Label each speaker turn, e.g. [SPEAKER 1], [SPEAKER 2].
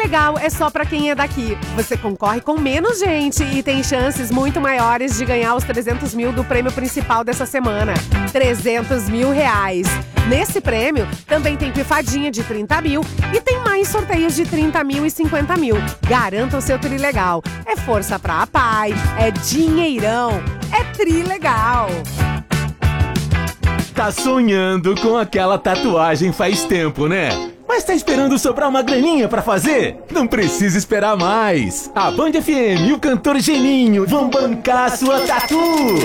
[SPEAKER 1] Trilegal é só pra quem é daqui. Você concorre com menos gente e tem chances muito maiores de ganhar os 300 mil do prêmio principal dessa semana. 300 mil reais. Nesse prêmio, também tem pifadinha de 30 mil e tem mais sorteios de 30 mil e 50 mil. Garanta o seu Trilegal. É força pra pai, é dinheirão, é Trilegal.
[SPEAKER 2] Tá sonhando com aquela tatuagem faz tempo, né? Mas tá esperando sobrar uma graninha pra fazer? Não precisa esperar mais. A Band FM e o cantor Geninho vão bancar a sua tatu.